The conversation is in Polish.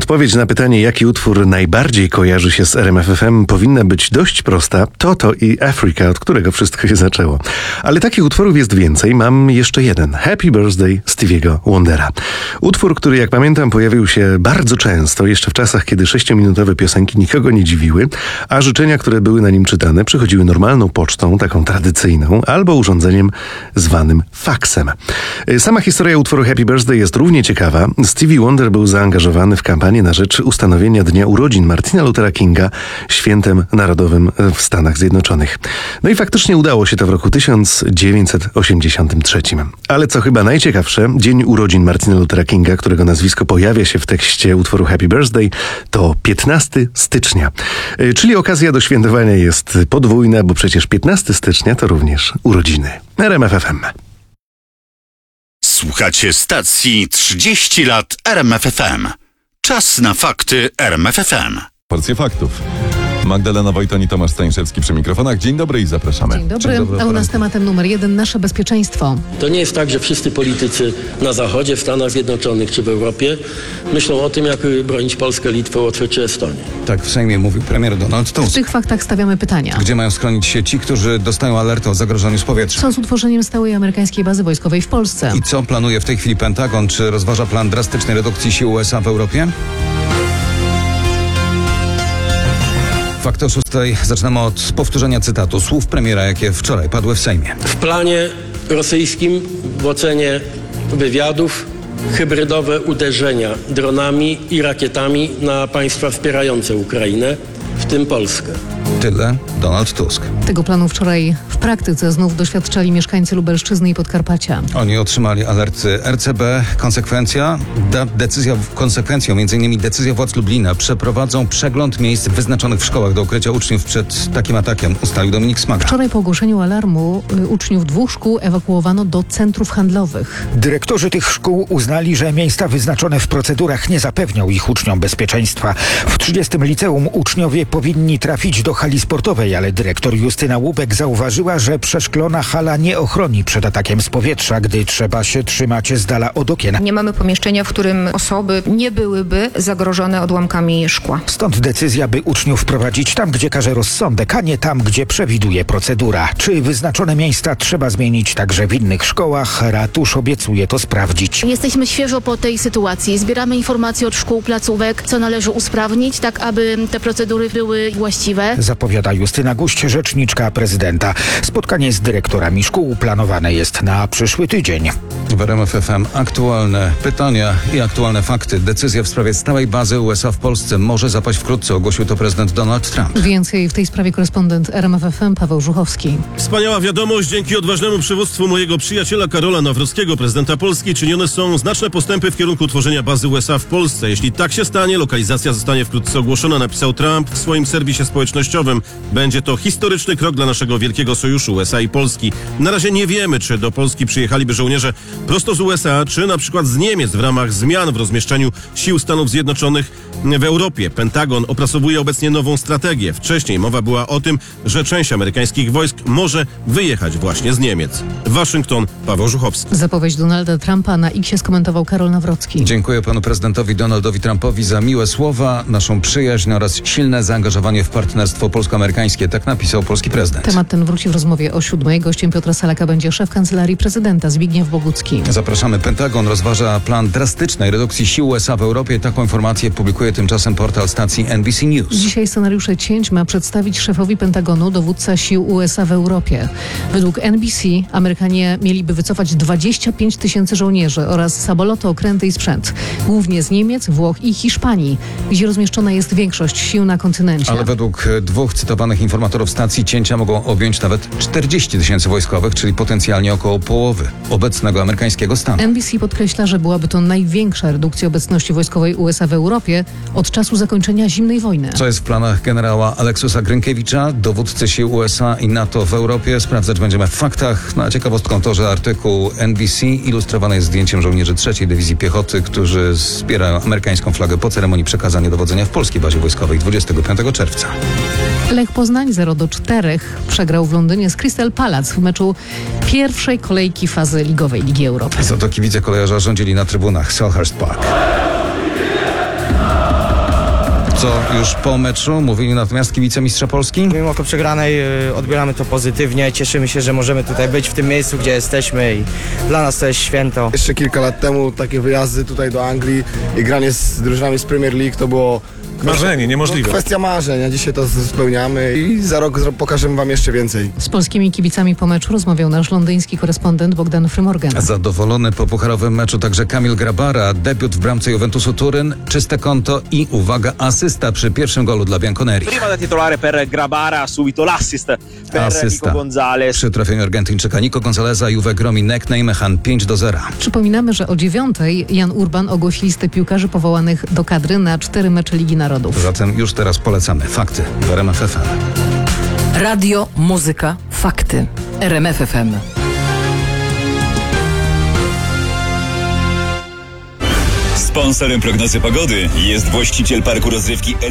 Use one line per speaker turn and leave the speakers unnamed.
Odpowiedź na pytanie, jaki utwór najbardziej kojarzy się z RMF FM, powinna być dość prosta. Toto i Africa, od którego wszystko się zaczęło. Ale takich utworów jest więcej. Mam jeszcze jeden. Happy Birthday Stevie'ego Wondera. Utwór, który jak pamiętam pojawił się bardzo często, jeszcze w czasach, kiedy 6-minutowe piosenki nikogo nie dziwiły, a życzenia, które były na nim czytane, przychodziły normalną pocztą, taką tradycyjną, albo urządzeniem zwanym faksem. Sama historia utworu Happy Birthday jest równie ciekawa. Stevie Wonder był zaangażowany w kampanię na rzecz ustanowienia dnia urodzin Martina Luthera Kinga świętem narodowym w Stanach Zjednoczonych. No i faktycznie udało się to w roku 1983. Ale co chyba najciekawsze, dzień urodzin Martina Luthera Kinga, którego nazwisko pojawia się w tekście utworu Happy Birthday, to 15 stycznia. Czyli okazja do świętowania jest podwójna, bo przecież 15 stycznia to również urodziny. RMF FM.
Słuchacie stacji 30 lat RMF FM. Czas na fakty RMF FM.
Porcję faktów. Magdalena Wojton i Tomasz Stańszewski przy mikrofonach. Dzień dobry i zapraszamy.
Dzień dobry. A u nas tematem numer 1 nasze bezpieczeństwo.
To nie jest tak, że wszyscy politycy na Zachodzie, w Stanach Zjednoczonych czy w Europie myślą o tym, jak bronić Polskę, Litwę, Łotwę czy Estonię.
Tak w Sejmie mówił premier Donald
W
Tusk.
tych faktach stawiamy pytania.
Gdzie mają schronić się ci, którzy dostają alerty o zagrożeniu z powietrza?
Co z utworzeniem stałej amerykańskiej bazy wojskowej w Polsce?
I co planuje w tej chwili Pentagon? Czy rozważa plan drastycznej redukcji sił USA w Europie? Fakt o 6. Zaczynamy od powtórzenia cytatu słów premiera, jakie wczoraj padły w Sejmie.
W planie rosyjskim w ocenie wywiadów hybrydowe uderzenia dronami i rakietami na państwa wspierające Ukrainę, w tym Polskę.
Tyle Donald Tusk.
Tego planu wczoraj w praktyce znów doświadczali mieszkańcy Lubelszczyzny i Podkarpacia.
Oni otrzymali alerty RCB. Konsekwencją m.in. decyzja władz Lublina. Przeprowadzą przegląd miejsc wyznaczonych w szkołach do ukrycia uczniów przed takim atakiem, ustalił Dominik Smaga.
Wczoraj po ogłoszeniu alarmu uczniów 2 szkół ewakuowano do centrów handlowych.
Dyrektorzy tych szkół uznali, że miejsca wyznaczone w procedurach nie zapewnią ich uczniom bezpieczeństwa. W 30. liceum uczniowie powinni trafić do hali sportowej, ale dyrektor Justyna Łubek zauważyła, że przeszklona hala nie ochroni przed atakiem z powietrza, gdy trzeba się trzymać z dala od okien.
Nie mamy pomieszczenia, w którym osoby nie byłyby zagrożone odłamkami szkła.
Stąd decyzja, by uczniów prowadzić tam, gdzie każe rozsądek, a nie tam, gdzie przewiduje procedura. Czy wyznaczone miejsca trzeba zmienić także w innych szkołach? Ratusz obiecuje to sprawdzić.
Jesteśmy świeżo po tej sytuacji. Zbieramy informacje od szkół, placówek, co należy usprawnić, tak aby te procedury były właściwe.
Zapowiada Justyna Guść, rzeczniczka prezydenta. Spotkanie z dyrektorami szkół planowane jest na przyszły tydzień.
W RMF FM aktualne pytania i aktualne fakty. Decyzja w sprawie stałej bazy USA w Polsce może zapaść wkrótce, ogłosił to prezydent Donald Trump.
Więcej w tej sprawie korespondent RMF FM Paweł Żuchowski.
Wspaniała wiadomość. Dzięki odważnemu przywództwu mojego przyjaciela Karola Nawrockiego, prezydenta Polski, czynione są znaczne postępy w kierunku tworzenia bazy USA w Polsce. Jeśli tak się stanie, lokalizacja zostanie wkrótce ogłoszona, napisał Trump w swoim serwisie społecznościowym. Będzie to historyczny krok dla naszego wielkiego sojuszu USA i Polski. Na razie nie wiemy, czy do Polski przyjechaliby żołnierze prosto z USA, czy na przykład z Niemiec w ramach zmian w rozmieszczeniu sił Stanów Zjednoczonych w Europie. Pentagon opracowuje obecnie nową strategię. Wcześniej mowa była o tym, że część amerykańskich wojsk może wyjechać właśnie z Niemiec. Waszyngton, Paweł Żuchowski.
Zapowiedź Donalda Trumpa na X skomentował Karol Nawrocki.
Dziękuję panu prezydentowi Donaldowi Trumpowi za miłe słowa, naszą przyjaźń oraz silne zaangażowanie w partnerstwo polsko-amerykańskie. Tak napisał polski prezydent.
Temat ten wróci w rozmowie o 7. Gościem Piotra Salaka będzie szef Kancelarii Prezydenta Zbigniew Bogucki.
Zapraszamy. Pentagon rozważa plan drastycznej redukcji sił USA w Europie. Taką informację publikuje tymczasem portal stacji NBC News.
Dzisiaj scenariusze cięć ma przedstawić szefowi Pentagonu dowódca sił USA w Europie. Według NBC Amerykanie mieliby wycofać 25 000 żołnierzy oraz samoloty, okręty i sprzęt. Głównie z Niemiec, Włoch i Hiszpanii, gdzie rozmieszczona jest większość sił na kontynencie.
Ale według 2 cytowanych informatorów stacji cięcia mogą objąć nawet 40 000 wojskowych, czyli potencjalnie około połowy obecnego amerykańskiego stanu.
NBC podkreśla, że byłaby to największa redukcja obecności wojskowej USA w Europie od czasu zakończenia zimnej wojny.
Co jest w planach generała Aleksusa Grynkiewicza, dowódcy sił USA i NATO w Europie? Sprawdzać będziemy w faktach. Na ciekawostką to, że artykuł NBC ilustrowany jest zdjęciem żołnierzy 3. Dywizji Piechoty, którzy wspierają amerykańską flagę po ceremonii przekazania dowodzenia w polskiej bazie wojskowej 25 czerwca.
Lech Poznań 0-4 przegrał w Londynie z Crystal Palace w meczu pierwszej kolejki fazy ligowej Ligi Europy.
Za to kibice kolejarza rządzili na trybunach Selhurst Park. Co już po meczu mówili natomiast kibice mistrza Polski?
Mimo przegranej odbieramy to pozytywnie. Cieszymy się, że możemy tutaj być w tym miejscu, gdzie jesteśmy i dla nas to jest święto.
Jeszcze kilka lat temu takie wyjazdy tutaj do Anglii i granie z drużynami z Premier League to było
Marzenie, niemożliwe.
Kwestia marzeń, a dzisiaj to spełniamy i za rok pokażemy wam jeszcze więcej.
Z polskimi kibicami po meczu rozmawiał nasz londyński korespondent Bogdan Frymorgan.
Zadowolony po pucharowym meczu także Kamil Grabara. Debiut w bramce Juventusu Turyn, czyste konto i, uwaga, asysta przy pierwszym golu dla Bianconeri. Asysta przy trafieniu Argentyńczyka Nico Gonzaleza. Juve gromi NEC Nijmegen 5-0.
Przypominamy, że o 9:00 Jan Urban ogłosi listę piłkarzy powołanych do kadry na 4 mecze Ligi Narodów.
Zatem już teraz polecamy fakty w RMF FM.
Radio, muzyka, fakty. RMF FM.
Sponsorem prognozy pogody jest właściciel parku rozrywki